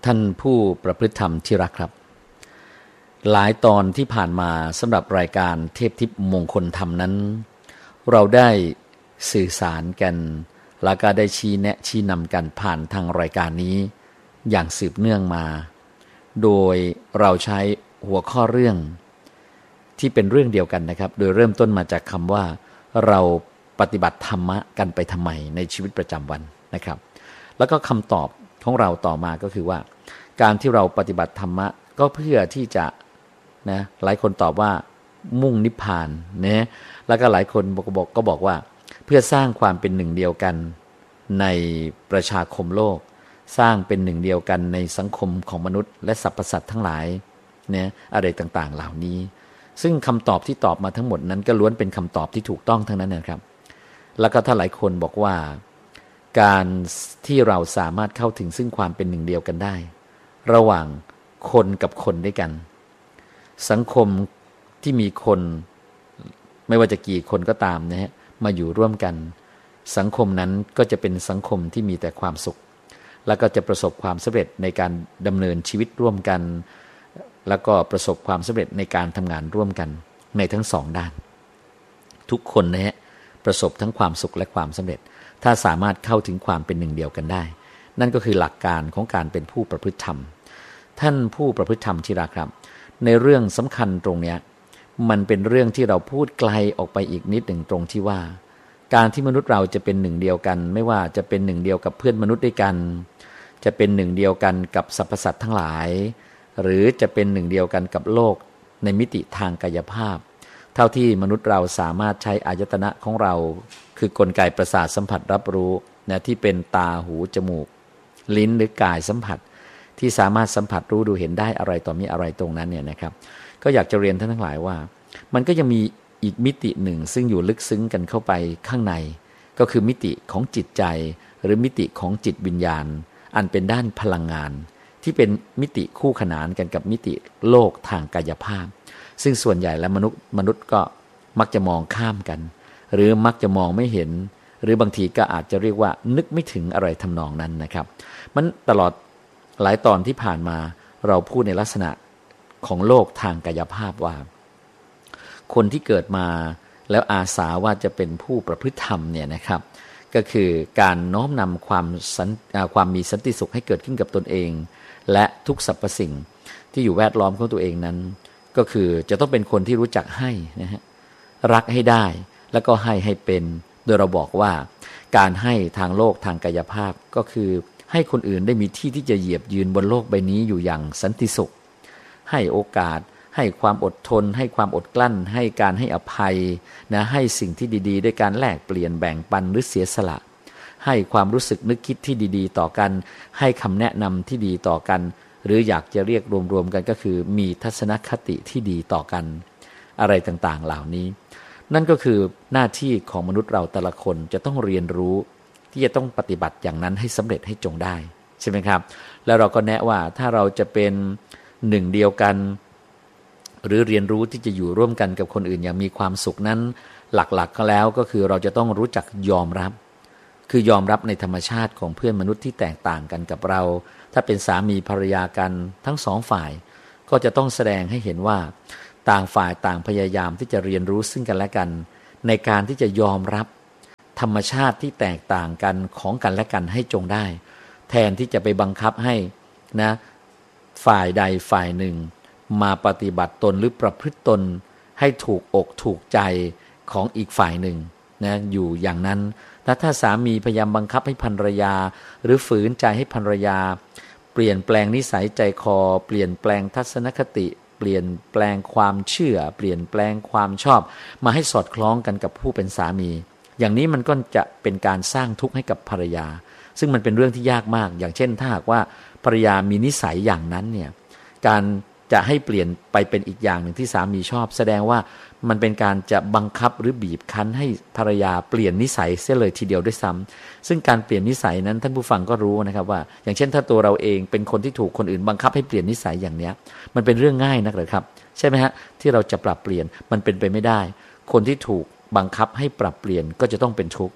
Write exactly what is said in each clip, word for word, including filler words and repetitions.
ท่านผู้ประพฤติธรรมที่รักครับหลายตอนที่ผ่านมาสำหรับรายการเทพทิพย์มงคลธรรมนั้นเราได้สื่อสารกันแล้วก็ได้ชี้แนะชี้นำกันผ่านทางรายการนี้อย่างสืบเนื่องมาโดยเราใช้หัวข้อเรื่องที่เป็นเรื่องเดียวกันนะครับโดยเริ่มต้นมาจากคำว่าเราปฏิบัติธรรมะกันไปทำไมในชีวิตประจำวันนะครับแล้วก็คำตอบของเราต่อมาก็คือว่าการที่เราปฏิบัติธรรมะก็เพื่อที่จะนะหลายคนตอบว่ามุ่งนิพพานนะแล้วก็หลายคนบอกก็บอกว่าเพื่อสร้างความเป็นหนึ่งเดียวกันในประชาคมโลกสร้างเป็นหนึ่งเดียวกันในสังคมของมนุษย์และสรรพสัตว์ทั้งหลายเนี่ยอะไรต่างๆเหล่านี้ซึ่งคำตอบที่ตอบมาทั้งหมดนั้นก็ล้วนเป็นคำตอบที่ถูกต้องทั้งนั้นนะครับแล้วก็ถ้าหลายคนบอกว่าการที่เราสามารถเข้าถึงซึ่งความเป็นหนึ่งเดียวกันได้ระหว่างคนกับคนด้วยกันสังคมที่มีคนไม่ว่าจะกี่คนก็ตามนะฮะมาอยู่ร่วมกันสังคมนั้นก็จะเป็นสังคมที่มีแต่ความสุขแล้วก็จะประสบความสำเร็จในการดำเนินชีวิตร่วมกันแล้วก็ประสบความสำเร็จในการทำงานร่วมกันในทั้งสองด้านทุกคนนะฮะประสบทั้งความสุขและความสำเร็จถ้าสามารถเข้าถึงความเป็นหนึ่งเดียวกันได้นั่นก็คือหลักการของการเป็นผู้ประพฤติธรรมท่านผู้ประพฤติธรรมที่รักครับในเรื่องสำคัญตรงเนี้ยมันเป็นเรื่องที่เราพูดไกลออกไปอีกนิดหนึ่งตรงที่ว่าการที่มนุษย์เราจะเป็นหนึ่งเดียวกันไม่ว่าจะเป็นหนึ่งเดียวกับเพื่อนมนุษย์ด้วยกันจะเป็นหนึ่งเดียวกันกับสรรพสัตว์ทั้งหลายหรือจะเป็นหนึ่งเดียวกันกับโลกในมิติทางกายภาพเท่าที่มนุษย์เราสามารถใช้อายตนะของเราคือกลไกประสาทสัมผัสรับรู้นะที่เป็นตาหูจมูกลิ้นหรือกายสัมผัสที่สามารถสัมผัสรู้ดูเห็นได้อะไรต่อมีอะไรตรงนั้นเนี่ยนะครับก็อยากจะเรียนท่านทั้งหลายว่ามันก็ยังมีอีกมิติหนึ่งซึ่งอยู่ลึกซึ้งกันเข้าไปข้างในก็คือมิติของจิตใจหรือมิติของจิตวิญญาณอันเป็นด้านพลังงานที่เป็นมิติคู่ขนานกันกับมิติโลกทางกายภาพซึ่งส่วนใหญ่แล้วมนุษย์มนุษย์ก็มักจะมองข้ามกันหรือมักจะมองไม่เห็นหรือบางทีก็อาจจะเรียกว่านึกไม่ถึงอะไรทำนองนั้นนะครับมันตลอดหลายตอนที่ผ่านมาเราพูดในลักษณะของโลกทางกายภาพว่าคนที่เกิดมาแล้วอาสาว่าจะเป็นผู้ประพฤติธรรมเนี่ยนะครับก็คือการน้อมนำความสันความมีสันติสุขให้เกิดขึ้นกับตนเองและทุกสรรพสิ่งที่อยู่แวดล้อมของตัวเองนั้นก็คือจะต้องเป็นคนที่รู้จักให้นะฮะรักให้ได้แล้วก็ให้ให้เป็นโดยเราบอกว่าการให้ทางโลกทางกายภาพก็คือให้คนอื่นได้มีที่ที่จะเหยียบยืนบนโลกใบนี้อยู่อย่างสันติสุขให้โอกาสให้ความอดทนให้ความอดกลั้นให้การให้อภัยนะให้สิ่งที่ดีๆด้วยการแลกเปลี่ยนแบ่งปันหรือเสียสละให้ความรู้สึกนึกคิดที่ดีๆต่อกันให้คำแนะนำที่ดีต่อกันหรืออยากจะเรียกรวมๆกันก็คือมีทัศนคติที่ดีต่อกันอะไรต่างๆเหล่านี้นั่นก็คือหน้าที่ของมนุษย์เราแต่ละคนจะต้องเรียนรู้ที่จะต้องปฏิบัติอย่างนั้นให้สำเร็จให้จงได้ใช่ไหมครับแล้วเราก็แนะว่าถ้าเราจะเป็นหนึ่งเดียวกันหรือเรียนรู้ที่จะอยู่ร่วมกันกับคนอื่นอย่างมีความสุขนั้นหลักๆก็แล้วก็คือเราจะต้องรู้จักยอมรับคือยอมรับในธรรมชาติของเพื่อนมนุษย์ที่แตกต่างกันกับเราถ้าเป็นสามีภรรยากันทั้งสองฝ่ายก็จะต้องแสดงให้เห็นว่าต่างฝ่ายต่างพยายามที่จะเรียนรู้ซึ่งกันและกันในการที่จะยอมรับธรรมชาติที่แตกต่างกันของกันและกันให้จงได้แทนที่จะไปบังคับให้นะฝ่ายใดฝ่ายหนึ่งมาปฏิบัติตนหรือประพฤติตนให้ถูกอกถูกใจของอีกฝ่ายหนึ่งนะอยู่อย่างนั้นและถ้าสามีพยายามบังคับให้ภรรยาหรือฝืนใจให้ภรรยาเปลี่ยนแปลงนิสัยใจคอเปลี่ยนแปลงทัศนคติเปลี่ยนแปลงความเชื่อเปลี่ยนแปลงความชอบมาให้สอดคล้องกันกับผู้เป็นสามีอย่างนี้มันก็จะเป็นการสร้างทุกข์ให้กับภรรยาซึ่งมันเป็นเรื่องที่ยากมากอย่างเช่นถ้าหากว่าภรรยามีนิสัยอย่างนั้นเนี่ยการจะให้เปลี่ยนไปเป็นอีกอย่างหนึ่งที่สามีชอบแสดงว่ามันเป็นการจะบังคับหรือบีบคั้นให้ภรรยาเปลี่ยนนิสัยเสียเลยทีเดียวด้วยซ้ำซึ่งการเปลี่ยนนิสัยนั้นท่านผู้ฟังก็รู้นะครับว่าอย่างเช่นถ้าตัวเราเองเป็นคนที่ถูกคนอื่นบังคับให้เปลี่ยนนิสัยอย่างเนี้ยมันเป็นเรื่องง่ายนักหรือครับใช่ไหมฮะที่เราจะปรับเปลี่ยนมันเป็นไปไม่ได้คนที่ถูกบังคับให้ปรับเปลี่ยนก็จะต้องเป็นทุกข์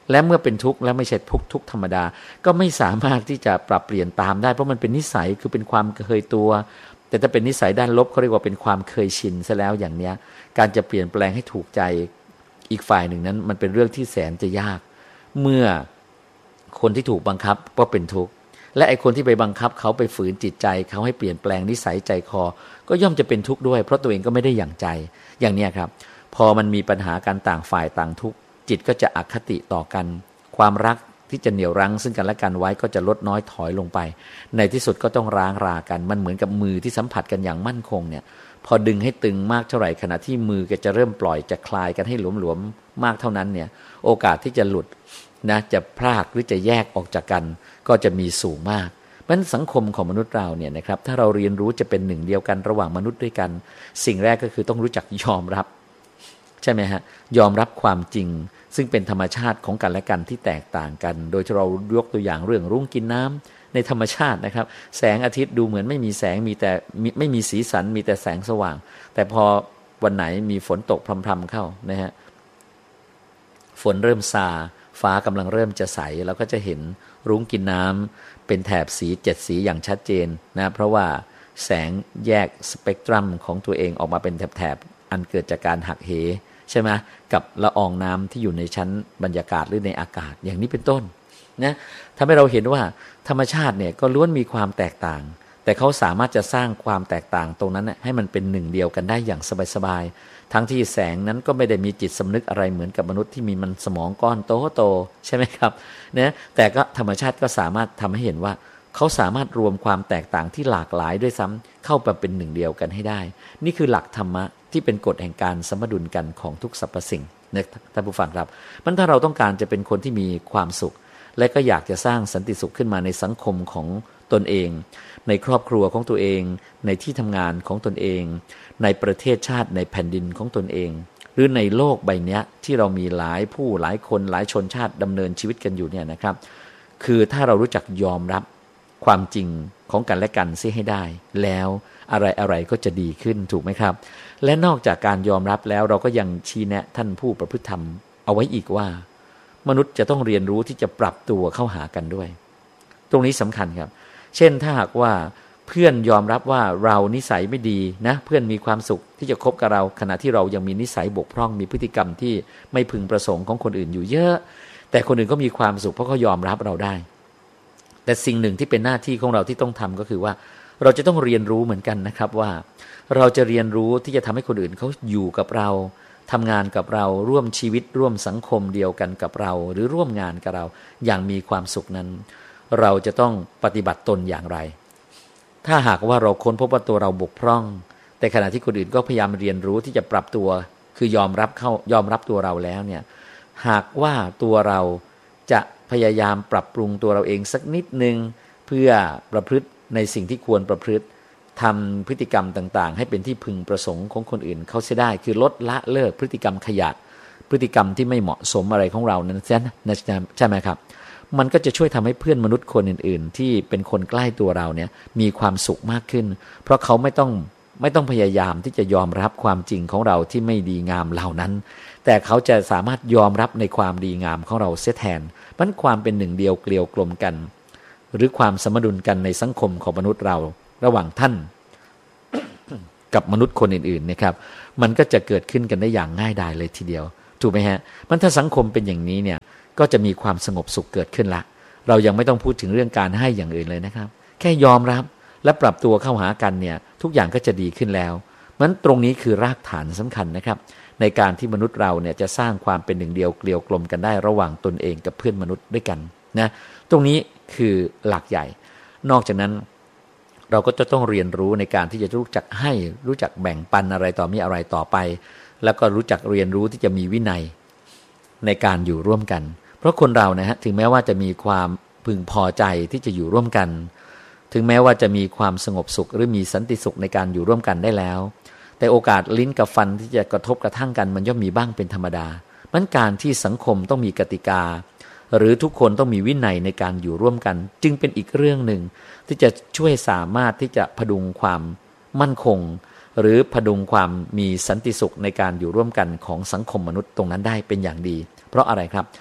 และเมื่อเป็นทุกข์แล้วไม่ใช่ทุกข์ทุกข์ธรรมดาก็ไม่สามารถที่จะปรับเปลี่ยนตามได้เพราะมันเป็นนิสัยคือเป็นความเคยตัวแต่ถ้าเป็นนิสัยด้านลบเขาเรียกว่าเป็นความเคยชินซะแล้วอย่างเนี้ยการจะเปลี่ยนแปลงให้ถูกใจอีกฝ่ายหนึ่งนั้นมันเป็นเรื่องที่แสนจะยากเมื่อคนที่ถูกบังคับก็เป็นทุกข์และไอ้คนที่ไปบังคับเขาไปฝืนจิตใจเขาให้เปลี่ยนแปลงนิสัยใจคอก็ย่อมจะเป็นทุกข์ด้วยเพราะตัวเองก็ไม่ได้อย่างใจอย่างเนี้ยครับพอมันมีปัญหาการต่างฝ่ายต่างทุกข์จิตก็จะอคติต่อกันความรักที่จะเหนี่ยวรั้งซึ่งกันและกันไว้ก็จะลดน้อยถอยลงไปในที่สุดก็ต้องร้างรากันมันเหมือนกับมือที่สัมผัสกันอย่างมั่นคงเนี่ยพอดึงให้ตึงมากเท่าไหร่ขณะที่มือก็จะเริ่มปล่อยจะคลายกันให้หลวมๆมากเท่านั้นเนี่ยโอกาสที่จะหลุดนะจะพรากหรือจะแยกออกจากกันก็จะมีสูงมากเพราะฉะนั้นสังคมของมนุษย์เราเนี่ยนะครับถ้าเราเรียนรู้จะเป็นหนึ่งเดียวกันระหว่างมนุษย์ด้วยกันสิ่งแรกก็คือต้องรู้จักยอมรับใช่ไหมฮะยอมรับความจริงซึ่งเป็นธรรมชาติของกันและกันที่แตกต่างกันโดยเรายกตัวอย่างเรื่องรุ้งกินน้ำในธรรมชาตินะครับแสงอาทิตย์ดูเหมือนไม่มีแสงมีแต่ไม่มีสีสันมีแต่แสงสว่างแต่พอวันไหนมีฝนตกพรำๆเข้านะฮะฝนเริ่มซาฟ้ากำลังเริ่มจะใสเราก็จะเห็นรุ้งกินน้ำเป็นแถบสีเจ็ดสีอย่างชัดเจนนะเพราะว่าแสงแยกสเปกตรัมของตัวเองออกมาเป็นแถบๆอันเกิดจากการหักเหใช่ไหมกับละอองน้ำที่อยู่ในชั้นบรรยากาศหรือในอากาศอย่างนี้เป็นต้นนะทำให้เราเห็นว่าธรรมชาติเนี่ยก็ล้วนมีความแตกต่างแต่เขาสามารถจะสร้างความแตกต่างตรงนั้นให้มันเป็นหนึ่งเดียวกันได้อย่างสบายๆทั้งที่แสงนั้นก็ไม่ได้มีจิตสำนึกอะไรเหมือนกับมนุษย์ที่มีมันสมองก้อนโตๆใช่ไหมครับนะแต่ก็ธรรมชาติก็สามารถทำให้เห็นว่าเขาสามารถรวมความแตกต่างที่หลากหลายด้วยซ้ำเข้ามาเป็นหนึ่งเดียวกันให้ได้นี่คือหลักธรรมะที่เป็นกฎแห่งการสมดุลกันของทุกสรรพสิ่งนะท่านผู้ฟังครับมันถ้าเราต้องการจะเป็นคนที่มีความสุขและก็อยากจะสร้างสันติสุขขึ้นมาในสังคมของตนเองในครอบครัวของตัวเองในที่ทำงานของตนเองในประเทศชาติในแผ่นดินของตนเองหรือในโลกใบนี้ที่เรามีหลายผู้หลายคนหลายชนชาติดำเนินชีวิตกันอยู่เนี่ยนะครับคือถ้าเรารู้จักยอมรับความจริงของกันและกันซิให้ได้แล้วอะไรอะไรก็จะดีขึ้นถูกไหมครับและนอกจากการยอมรับแล้วเราก็ยังชี้แนะท่านผู้ประพฤติธรรมเอาไว้อีกว่ามนุษย์จะต้องเรียนรู้ที่จะปรับตัวเข้าหากันด้วยตรงนี้สำคัญครับเช่นถ้าหากว่าเพื่อนยอมรับว่าเรานิสัยไม่ดีนะเพื่อนมีความสุขที่จะคบกับเราขณะที่เรายังมีนิสัยบกพร่องมีพฤติกรรมที่ไม่พึงประสงค์ของคนอื่นอยู่เยอะแต่คนอื่นก็มีความสุขเพราะเขายอมรับเราได้แต่สิ่งหนึ่งที่เป็นหน้าที่ของเราที่ต้องทำก็คือว่าเราจะต้องเรียนรู้เหมือนกันนะครับว่าเราจะเรียนรู้ที่จะทำให้คนอื่นเขาอยู่กับเราทำงานกับเราร่วมชีวิตร่วมสังคมเดียวกันกับเราหรือร่วมงานกับเราอย่างมีความสุขนั้นเราจะต้องปฏิบัติตนอย่างไรถ้าหากว่าเราค้นพบว่าตัวเราบกพร่องแต่ขณะที่คนอื่นก็พยายามเรียนรู้ที่จะปรับตัวคือยอมรับเข้ายอมรับตัวเราแล้วเนี่ยหากว่าตัวเราจะพยายามปรับปรุงตัวเราเองสักนิดนึงเพื่อประพฤติในสิ่งที่ควรประพฤติทำพฤติกรรมต่างๆให้เป็นที่พึงประสงค์ของคนอื่นเขาเสียได้คือลดละเลิกพฤติกรรมขยะพฤติกรรมที่ไม่เหมาะสมอะไรของเรานั้นใช่ไหมครับมันก็จะช่วยทำให้เพื่อนมนุษย์คนอื่นๆที่เป็นคนใกล้ตัวเราเนี่ยมีความสุขมากขึ้นเพราะเขาไม่ต้องไม่ต้องพยายามที่จะยอมรับความจริงของเราที่ไม่ดีงามเหล่านั้นแต่เขาจะสามารถยอมรับในความดีงามของเราเสียแทนมันความเป็นหนึ่งเดียวเกลียวกลมกันหรือความสมดุลกันในสังคมของมนุษย์เราระหว่างท่าน กับมนุษย์คนอื่นๆนะครับมันก็จะเกิดขึ้นกันได้อย่างง่ายดายเลยทีเดียวถูกไหมฮะมันถ้าสังคมเป็นอย่างนี้เนี่ยก็จะมีความสงบสุขเกิดขึ้นละเรายังไม่ต้องพูดถึงเรื่องการให้อย่างอื่นเลยนะครับแค่ยอมรับและปรับตัวเข้าหากันเนี่ยทุกอย่างก็จะดีขึ้นแล้วมันตรงนี้คือรากฐานสำคัญนะครับในการที่มนุษย์เราเนี่ยจะสร้างความเป็นหนึ่งเดียวเกลียวกลมกันได้ระหว่างตนเองกับเพื่อนมนุษย์ด้วยกันนะตรงนี้คือหลักใหญ่นอกจากนั้นเราก็จะต้องเรียนรู้ในการที่จะรู้จักให้รู้จักแบ่งปันอะไรต่อมีอะไรต่อไปแล้วก็รู้จักเรียนรู้ที่จะมีวินัยในการอยู่ร่วมกันเพราะคนเรานะฮะถึงแม้ว่าจะมีความพึงพอใจที่จะอยู่ร่วมกันถึงแม้ว่าจะมีความสงบสุขหรือมีสันติสุขในการอยู่ร่วมกันได้แล้วแต่โอกาสลิ้นกับฟันที่จะกระทบกระทั่งกันมันย่อมมีบ้างเป็นธรรมดามันการที่สังคมต้องมีกติกาหรือทุกคนต้องมีวินัยในการอยู่ร่วมกันจึงเป็นอีกเรื่องหนึ่งที่จะช่วยสามารถที่จะพดุงความมั่นคงหรือพดุงความมีสันติสุขในการอยู่ร่วมกันของสังคมมนุษย์ตรงนั้นได้เป็นอย่างดีเพราะอะไรครับเพ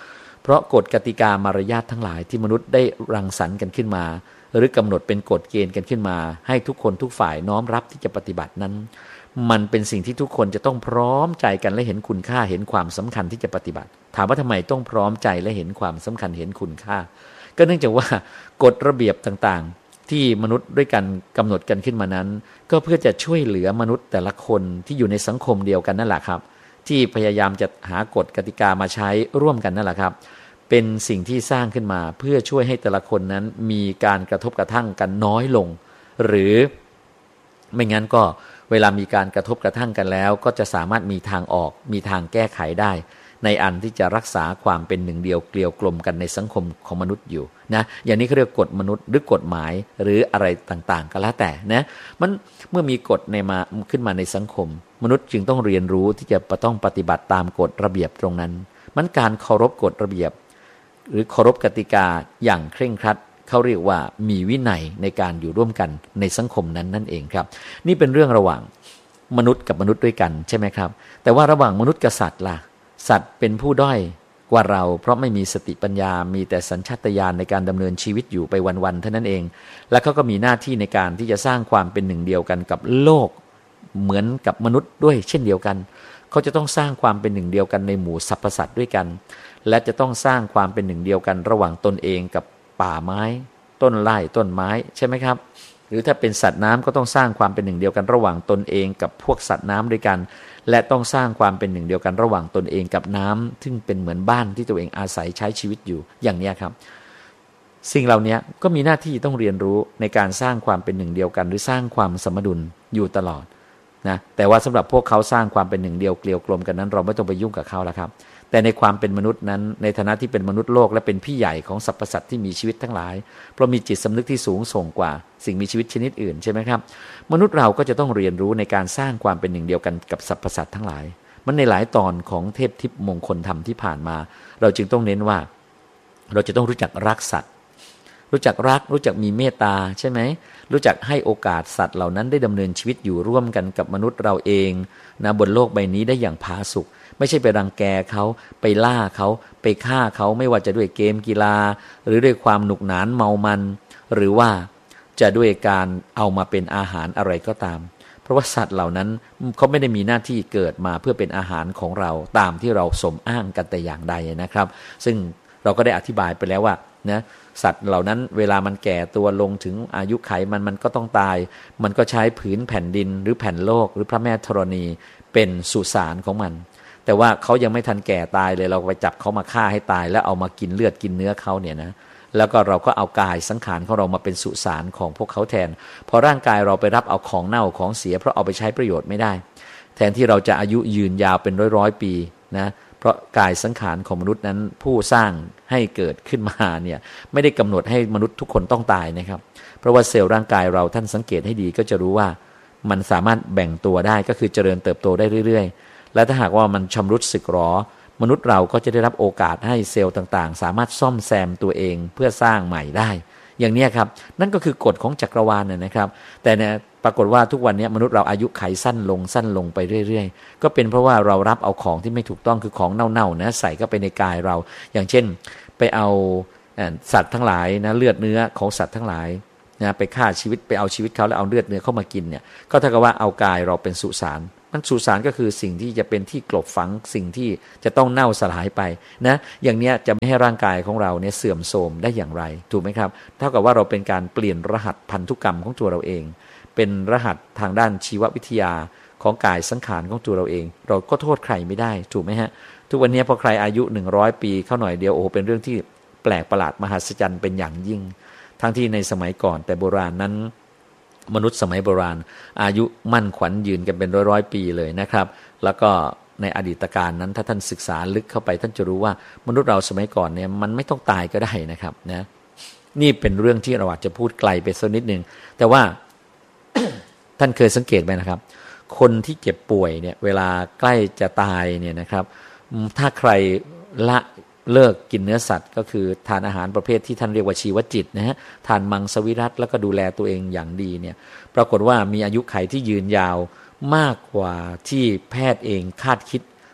ราะกฎกติกามารยาททั้งหลายที่มนุษย์ได้รังสรรค์กันขึ้นมาหรือกำหนดเป็นกฎเกณฑ์กันขึ้นมาให้ทุกคนทุกฝ่ายน้อมรับที่จะปฏิบัตินั้นมันเป็นสิ่งที่ทุกคนจะต้องพร้อมใจกันและเห็นคุณค่าเห็นความสำคัญที่จะปฏิบัติถามว่าทำไมต้องพร้อมใจและเห็นความสำคัญเห็นคุณค่าก็เนื่องจากว่ากฎระเบียบต่างๆที่มนุษย์ด้วยกันกำหนดกันขึ้นมานั้นก็เพื่อจะช่วยเหลือมนุษย์แต่ละคนที่อยู่ในสังคมเดียวกันนั่นแหละครับที่พยายามจะหากฎกติกามาใช้ร่วมกันนั่นแหละครับเป็นสิ่งที่สร้างขึ้นมาเพื่อช่วยให้แต่ละคนนั้นมีการกระทบกระทั่งกันน้อยลงหรือไม่งั้นก็เวลามีการกระทบกระทั่งกันแล้วก็จะสามารถมีทางออกมีทางแก้ไขได้ในอันที่จะรักษาความเป็นหนึ่งเดียวเกลียวกลมกันในสังคมของมนุษย์อยู่นะอย่างนี้เขาเรียกกฎมนุษย์หรือกฎหมายหรืออะไรต่างๆก็แล้วแต่นะมันเมื่อมีกฎในมาขึ้นมาในสังคมมนุษย์จึงต้องเรียนรู้ที่จะต้องปฏิบัติตามกฎระเบียบตรงนั้นมันการเคารพกฎระเบียบหรือเคารพกติกาอย่างเคร่งครัดเขาเรียกว่ามีวินัยในการอยู่ร่วมกันในสังคมนั้นนั่นเองครับนี่เป็นเรื่องระหว่างมนุษย์กับมนุษย์ด้วยกันใช่ไหมครับแต่ว่าระหว่างมนุษย์กับสัตว์ล่ะสัตว์เป็นผู้ด้อยกว่าเราเพราะไม่มีสติปัญญามีแต่สัญชาตญาณในการดำเนินชีวิตอยู่ไปวันๆเท่านั้นเองและเขาก็มีหน้าที่ในการที่จะสร้างความเป็นหนึ่งเดียวกันกับโลกเหมือนกับมนุษย์ด้วยเช่นเดียวกันเขาจะต้องสร้างความเป็นหนึ่งเดียวกันในหมู่สรรพสัตว์ด้วยกันและจะต้องสร้างความเป็นหนึ่งเดียวกันระหว่างตนเองกับป่าไม้ต้นไร่ต้นไม้ใช่ไหมครับหรือถ้าเป็นสัตว์น้ำก็ต้องสร้างความเป็นหนึ่งเดียวกันระหว่างตนเองกับพวกสัตว์น้ำด้วยกันและต้องสร้างความเป็นหนึ่งเดียวกันระหว่างตนเองกับน้ำซึ่งเป็นเหมือนบ้านที่ตัวเองอาศัยใช้ชีวิตอยู่อย่างนี้ครับสิ่งเหล่านี้ก็มีหน้าที่ต้องเรียนรู้ในการสร้างความเป็นหนึ่งเดียวกันหรือสร้างความสมดุลอยู่ตลอดนะแต่ว่าสำหรับพวกเขาสร้างความเป็นหนึ่งเดียวเกลียวกลมกันนั้นเราไม่ต้องไปยุ่งกับเขาแล้วครับแต่ในความเป็นมนุษย์นั้นในฐานะที่เป็นมนุษย์โลกและเป็นพี่ใหญ่ของสรรพสัตว์ที่มีชีวิตทั้งหลายเพราะมีจิตสำนึกที่สูงส่งกว่าสิ่งมีชีวิตชนิดอื่นใช่ไหมครับมนุษย์เราก็จะต้องเรียนรู้ในการสร้างความเป็นหนึ่งเดียวกันกับสรรพสัตว์ทั้งหลายมันในหลายตอนของเทพทิพย์มงคลธรรมที่ผ่านมาเราจึงต้องเน้นว่าเราจะต้องรู้จักรักสัตว์รู้จักรักรู้จักมีเมตตาใช่ไหมรู้จักให้โอกาสสัตว์เหล่านั้นได้ดำเนินชีวิตอยู่ร่วมกันกับมนุษย์เราเองนะบนโลกใบนี้ได้อย่างผาสุกไม่ใช่ไปรังแกเขาไปล่าเขาไปฆ่าเขาไม่ว่าจะด้วยเกมกีฬาหรือด้วยความหนุกหนานเมามันหรือว่าจะด้วยการเอามาเป็นอาหารอะไรก็ตามเพราะว่าสัตว์เหล่านั้นเขาไม่ได้มีหน้าที่เกิดมาเพื่อเป็นอาหารของเราตามที่เราสมอ้างกันแต่อย่างใดนะครับซึ่งเราก็ได้อธิบายไปแล้วว่านะสัตว์เหล่านั้นเวลามันแก่ตัวลงถึงอายุไขมันมันก็ต้องตายมันก็ใช้ผืนแผ่นดินหรือแผ่นโลกหรือพระแม่ธรณีเป็นสุสานของมันแต่ว่าเขายังไม่ทันแก่ตายเลยเราไปจับเขามาฆ่าให้ตายแล้วเอามากินเลือดกินเนื้อเขาเนี่ยนะแล้วก็เราก็เอากายสังขารของเรามาเป็นสุสานของพวกเขาแทนพอร่างกายเราไปรับเอาของเน่าของเสียเพราะเอาไปใช้ประโยชน์ไม่ได้แทนที่เราจะอายุยืนยาวเป็นร้อยร้อยปีนะเพราะกายสังขารของมนุษย์นั้นผู้สร้างให้เกิดขึ้นมาเนี่ยไม่ได้กำหนดให้มนุษย์ทุกคนต้องตายนะครับเพราะว่าเซลล์ร่างกายเราท่านสังเกตให้ดีก็จะรู้ว่ามันสามารถแบ่งตัวได้ก็คือเจริญเติบโตได้เรื่อยๆและถ้าหากว่ามันชำรุดสึกหรอมนุษย์เราก็จะได้รับโอกาสให้เซลล์ต่างๆสามารถซ่อมแซมตัวเองเพื่อสร้างใหม่ได้อย่างนี้ครับนั่นก็คือกฎของจักรวาลน่ะนะครับแต่เนี่ยปรากฏว่าทุกวันนี้มนุษย์เราอายุไขสั้นลงสั้นลงไปเรื่อยๆก็เป็นเพราะว่าเรารับเอาของที่ไม่ถูกต้องคือของเน่าๆนะใส่เข้าไปในกายเราอย่างเช่นไปเอาสัตว์ทั้งหลายนะเลือดเนื้อของสัตว์ทั้งหลายนะไปฆ่าชีวิตไปเอาชีวิตเขาแล้วเอาเลือดเนื้อเข้ามากินเนี่ยก็เท่ากับว่าเอากายเราเป็นสุสานมันสุสานก็คือสิ่งที่จะเป็นที่กลบฝังสิ่งที่จะต้องเน่าสลายไปนะอย่างนี้จะไม่ให้ร่างกายของเราเนี่ยเสื่อมโทรมได้อย่างไรถูกไหมครับเท่ากับว่าเราเป็นการเปลี่ยนรหัสพันธุกรรมของตัวเราเองเป็นรหัสทางด้านชีววิทยาของกายสังขารของตัวเราเองเราก็โทษใครไม่ได้ถูกไหมฮะทุกวันนี้พอใครอายุหนึ่งร้อยปีเข้าหน่อยเดียวโอ้เป็นเรื่องที่แปลกประหลาดมหัศจรรย์เป็นอย่างยิ่งทั้งที่ในสมัยก่อนแต่โบราณนั้นมนุษย์สมัยโบราณอายุมั่นขวัญยืนกันเป็นร้อยๆปีเลยนะครับแล้วก็ในอดีตการนั้นถ้าท่านศึกษาลึกเข้าไปท่านจะรู้ว่ามนุษย์เราสมัยก่อนเนี่ยมันไม่ต้องตายก็ได้นะครับนะนี่เป็นเรื่องที่เราอาจจะพูดไกลไปสักนิดนึงแต่ว่า ท่านเคยสังเกตไหมนะครับคนที่เจ็บป่วยเนี่ยเวลาใกล้จะตายเนี่ยนะครับถ้าใครละเลิกกินเนื้อสัตว์ก็คือทานอาหารประเภทที่ท่านเรียกว่าชีวจิตนะฮะทานมังสวิรัติแล้วก็ดูแลตัวเองอย่างดีเนี่ยปรากฏว่ามีอายุขัยที่ยืนยาวมากกว่าที่แพทย์เองคาดคิด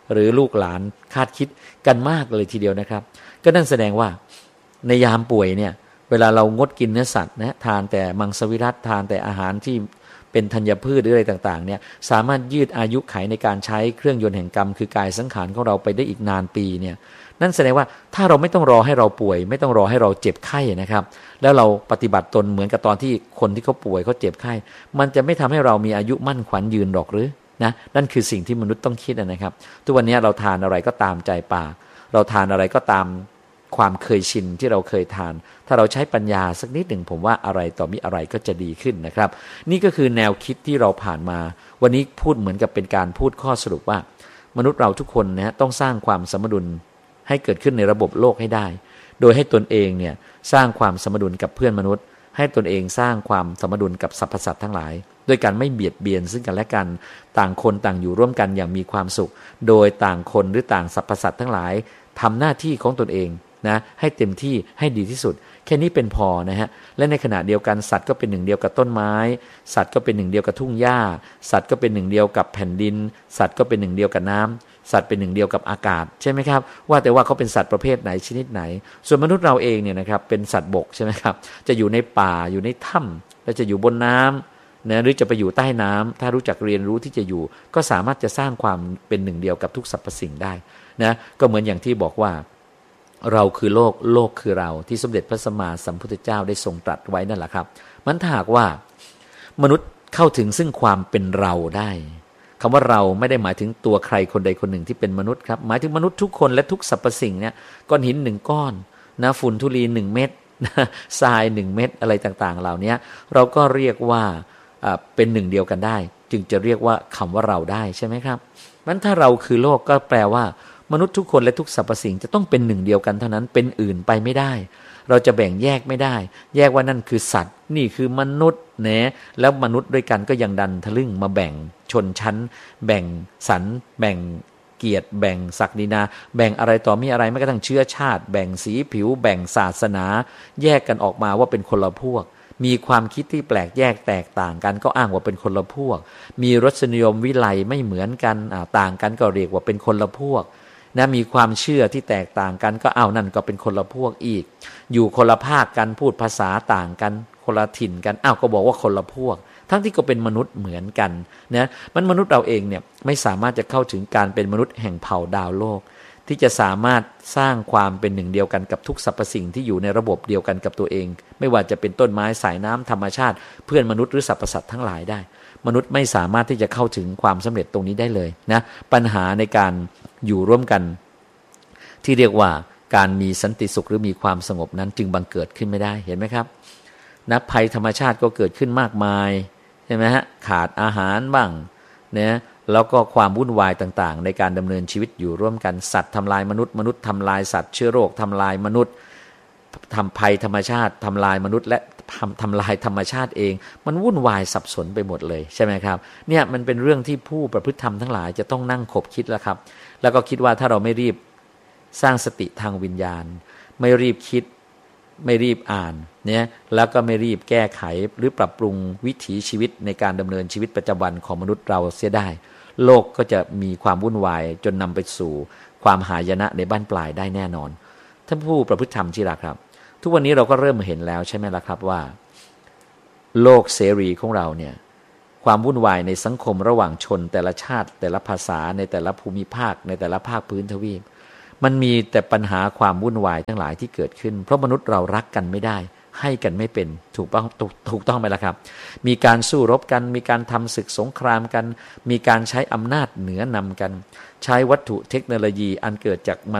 หรือลูกหลานคาดคิดกันมากเลยทีเดียวนะครับก็นั่นแสดงว่าในยามป่วยเนี่ยเวลาเรางดกินเนื้อสัตว์นะทานแต่มังสวิรัติทานแต่อาหารที่เป็นธัญพืชหรืออะไรต่างๆเนี่ยสามารถยืดอายุไขในการใช้เครื่องยนต์แห่งกรรมคือกายสังขารของเราไปได้อีกนานปีเนี่ยนั่นแสดงว่าถ้าเราไม่ต้องรอให้เราป่วยไม่ต้องรอให้เราเจ็บไข้นะครับแล้วเราปฏิบัติตนเหมือนกับตอนที่คนที่เขาป่วยเขาเจ็บไข้มันจะไม่ทำให้เรามีอายุมั่นขวัญยืนหรอกหรือนะนั่นคือสิ่งที่มนุษย์ต้องคิดนะครับทุกวันนี้เราทานอะไรก็ตามใจปากเราทานอะไรก็ตามความเคยชินที่เราเคยทานถ้าเราใช้ปัญญาสักนิดหนึ่งผมว่าอะไรต่อมีอะไรก็จะดีขึ้นนะครับนี่ก็คือแนวคิดที่เราผ่านมาวันนี้พูดเหมือนกับเป็นการพูดข้อสรุปว่ามนุษย์เราทุกคนนะต้องสร้างความสมดุลให้เกิดขึ้นในระบบโลกให้ได้โดยให้ตนเองเนี่ยสร้างความสมดุลกับเพื่อนมนุษย์ให้ตนเองสร้างความสมดุลกับสรรพสัตว์ทั้งหลายด้วยการไม่เบียดเบียนซึ่งกันและกันต่างคนต่างอยู่ร่วมกันอย่างมีความสุขโดยต่างคนหรือต่างสรรพสัตว์ทั้งหลายทำหน้าที่ของตนเองนะให้เต็มที่ให้ดีที่สุดแค่นี้เป็นพอนะฮะและในขณะเดียวกันสัตว์ก็เป็นหนึ่งเดียวกับต้นไม้สัตว์ก็เป็นหนึ่งเดียวกับทุ่งหญ้าสัตว์ก็เป็นหนึ่งเดียวกับแผ่นดินสัตว์ก็เป็นหนึ่งเดียวกับน้ำสัตว์เป็นหนึ่งเดียวกับอากาศใช่ไหมครับว่าแต่ว่าเขาเป็นสัตว์ประเภทไหนชนิดไหนส่วนมนุษย์เราเองเนี่ยนะครับเป็นสัตว์บกใช่ไหมครับจะอยู่ในป่าอยู่ในถ้ำและจะอยู่บนน้ำนะหรือจะไปอยู่ใต้น้ำถ้ารู้จักเรียนรู้ที่จะอยู่ก็สามารถจะสร้างความเป็นหนึ่งเดียวกับทุกสรรพสิ่งได้นะก็เหมือนอย่างที่บอกว่าเราคือโลกโลกคือเราที่สมเด็จพระสัมมาสัมพุทธเจ้าได้ทรงตรัสไว้นั่นแหละครับมันถ้าหากว่ามนุษย์เข้าถึงซึ่งความเป็นเราได้คำว่าเราไม่ได้หมายถึงตัวใครคนใดคนหนึ่งที่เป็นมนุษย์ครับหมายถึงมนุษย์ทุกคนและทุกสรรพสิ่งเนี่ยก้อนหินหนึ่งก้อนนะฝุ่นธุลีหนึ่งเม็ดทรายหนึ่งเม็ดอะไรต่างๆเหล่านี้เราก็เรียกว่าเป็นหนึ่งเดียวกันได้จึงจะเรียกว่าคำว่าเราได้ใช่ไหมครับมันถ้าเราคือโลกก็แปลว่ามนุษย์ทุกคนและทุกสรรพสิ่งจะต้องเป็นหนึ่งเดียวกันเท่านั้นเป็นอื่นไปไม่ได้เราจะแบ่งแยกไม่ได้แยกว่านั่นคือสัตว์นี่คือมนุษย์นะแล้วมนุษย์ด้วยกันก็ยังดันทะลึ่งมาแบ่งชนชั้นแบ่งสรรแบ่งเกียรติแบ่งศักดินาแบ่งอะไรต่อมีอะไรไม่กระทั่งเชื้อชาติแบ่งสีผิวแบ่งศาสนาแยกกันออกมาว่าเป็นคนละพวกมีความคิดที่แปลกแยกแตกต่างกันก็อ้างว่าเป็นคนละพวกมีรสนิยมวิไลไม่เหมือนกันต่างกันก็เรียกว่าเป็นคนละพวกนะมีความเชื่อที่แตกต่างกันก็เอานั่นก็เป็นคนละพวกอีกอยู่คนละภาคกันพูดภาษาต่างกันคนละถิ่นกันอ้าวก็บอกว่าคนละพวกทั้งที่ก็เป็นมนุษย์เหมือนกันนะมันมนุษย์เราเองเนี่ยไม่สามารถจะเข้าถึงการเป็นมนุษย์แห่งเผ่าดาวโลกที่จะสามารถสร้างความเป็นหนึ่งเดียวกันกับทุกสรรพสิ่งที่อยู่ในระบบเดียวกันกับตัวเองไม่ว่าจะเป็นต้นไม้สายน้ำธรรมชาติเพื่อนมนุษย์หรือสรรพสัตว์ทั้งหลายได้มนุษย์ไม่สามารถที่จะเข้าถึงความสำเร็จตรงนี้ได้เลยนะปัญหาในการอยู่ร่วมกันที่เรียกว่าการมีสันติสุขหรือมีความสงบนั้นจึงบังเกิดขึ้นไม่ได้เห็นไหมครับนะภัยธรรมชาติก็เกิดขึ้นมากมายใช่ไหมฮะขาดอาหารบ้างนะแล้วก็ความวุ่นวายต่างๆในการดำเนินชีวิตอยู่ร่วมกันสัตว์ทำลายมนุษย์มนุษย์ทำลายสัตว์เชื้อโรคทำลายมนุษย์ทำภัยธรรมชาติทำลายมนุษย์และทำทำลายธรรมชาติเองมันวุ่นวายสับสนไปหมดเลยใช่ไหมครับเนี่ยมันเป็นเรื่องที่ผู้ประพฤติธรรมทั้งหลายจะต้องนั่งคบคิดแล้วครับแล้วก็คิดว่าถ้าเราไม่รีบสร้างสติทางวิญญาณไม่รีบคิดไม่รีบอ่านเนี่ยแล้วก็ไม่รีบแก้ไขหรือปรับปรุงวิถีชีวิตในการดำเนินชีวิตประจำวันของมนุษย์เราเสียได้โลกก็จะมีความวุ่นวายจนนำไปสู่ความหายนะในบ้านปลายได้แน่นอนท่านผู้ประพฤติธรรมที่รักครับทุกวันนี้เราก็เริ่มเห็นแล้วใช่ไหมล่ะครับว่าโลกเสรีของเราเนี่ยความวุ่นวายในสังคมระหว่างชนแต่ละชาติแต่ละภาษาในแต่ละภูมิภาคในแต่ละภาคพื้นทวีปมันมีแต่ปัญหาความวุ่นวายทั้งหลายที่เกิดขึ้นเพราะมนุษย์เรารักกันไม่ได้ให้กันไม่เป็นถูกต้องถูกต้องไหมล่ะครับมีการสู้รบกันมีการทำศึกสงครามกันมีการใช้อำนาจเหนือนำกันใช้วัตถุเทคโนโลยีอันเกิดจาก